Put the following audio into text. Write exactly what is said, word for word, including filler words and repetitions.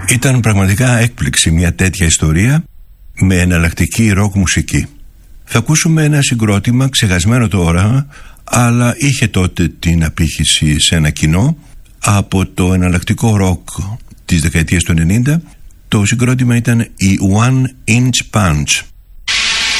Ήταν πραγματικά έκπληξη μια τέτοια ιστορία με εναλλακτική ροκ μουσική. Θα ακούσουμε ένα συγκρότημα ξεχασμένο τώρα, αλλά είχε τότε την απήχηση σε ένα κοινό, από το εναλλακτικό ροκ της δεκαετίας του ενενήντα. Το συγκρότημα ήταν η One Inch Punch.